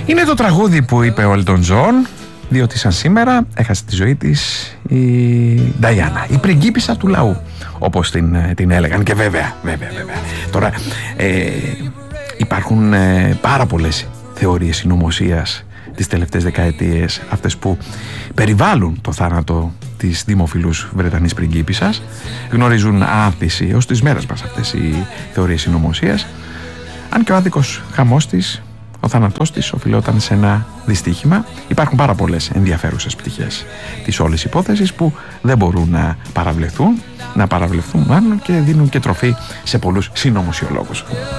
Είναι το τραγούδι που είπε ο Elton John, διότι σαν σήμερα έχασε τη ζωή της η Νταϊάννα, η πριγκίπισσα του λαού, όπως την έλεγαν. Και βέβαια τώρα υπάρχουν πάρα πολλές θεωρίες συνωμοσίας τις τελευταίες δεκαετίες, αυτές που περιβάλλουν το θάνατο της δημοφιλούς Βρετανής πριγκίπισσας. Γνωρίζουν άνθηση ως τις μέρες μας αυτές οι θεωρίες συνωμοσίας, αν και ο άδικος χαμός της, ο θάνατός της, οφειλόταν σε ένα δυστύχημα. Υπάρχουν πάρα πολλές ενδιαφέρουσες πτυχές της όλης υπόθεσης που δεν μπορούν να παραβλεφθούν μάλλον, και δίνουν και τροφή σε πολλούς συνωμοσιολόγους.